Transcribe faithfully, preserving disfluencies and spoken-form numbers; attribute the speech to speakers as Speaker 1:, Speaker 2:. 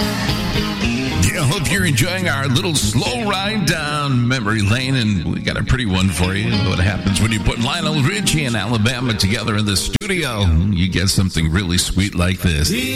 Speaker 1: I hope you're enjoying our little slow ride down memory lane, and we got a pretty one for you. What happens when you put Lionel Richie and Alabama together in the studio? You get something really sweet like this.